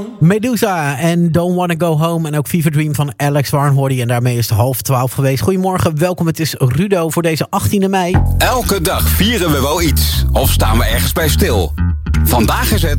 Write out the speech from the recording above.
Medusa en Don't Wanna Go Home en ook Fever Dream van Alex Warren hoorde je. En daarmee is het 11:30 geweest. Goedemorgen, welkom. Het is Rudo voor deze 18e mei. Elke dag vieren we wel iets of staan we ergens bij stil. Vandaag is het